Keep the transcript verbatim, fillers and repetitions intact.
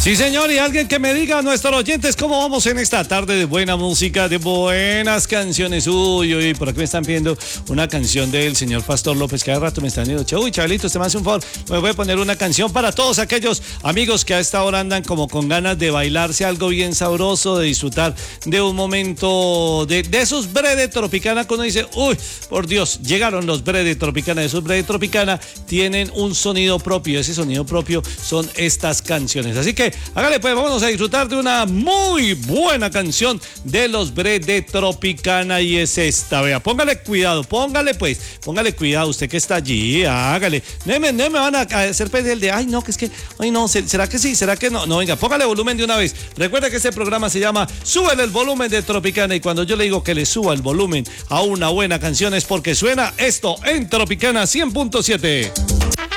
Sí, señor, y alguien que me diga a nuestros oyentes cómo vamos en esta tarde de buena música, de buenas canciones. Uy, uy, por aquí me están pidiendo una canción del señor Pastor López, que hace rato me están diciendo, uy, Chavalito, usted me hace un favor, me voy a poner una canción para todos aquellos amigos que a esta hora andan como con ganas de bailarse algo bien sabroso, de disfrutar de un momento de, de esos bre de Tropicana, cuando dice, uy, por Dios, llegaron los bre de Tropicana. Esos bre de Tropicana tienen un sonido propio, ese sonido propio son estas canciones. Así que hágale pues, vámonos a disfrutar de una muy buena canción de los bre de Tropicana, y es esta, vea, póngale cuidado, póngale pues, póngale cuidado, usted que está allí, hágale, no me, no me van a hacer perder el de, ay no, que es que, ay no, ¿será que sí? ¿Será que no? No, venga, póngale volumen de una vez. Recuerda que este programa se llama Súbele el volumen de Tropicana, y cuando yo le digo que le suba el volumen a una buena canción es porque suena esto en Tropicana cien punto siete.